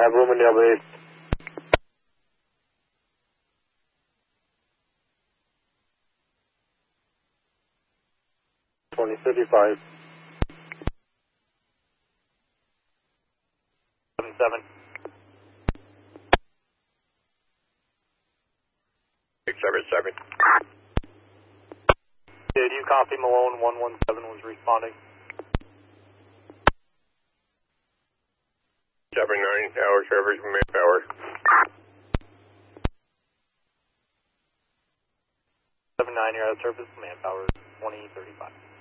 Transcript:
Bloomingdale base. $2055. 77. 677. Did you copy Malone 117 was responding? 79 tower service manpower. 79, you're at surface, manpower 2035.